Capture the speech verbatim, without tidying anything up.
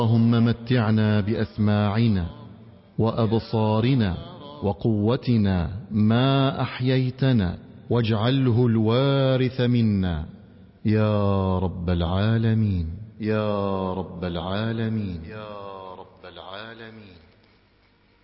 اللهم متعنا بأسماعنا وأبصارنا وقوتنا ما أحييتنا، واجعله الوارث منا يا رب العالمين، يا رب العالمين، يا رب العالمين.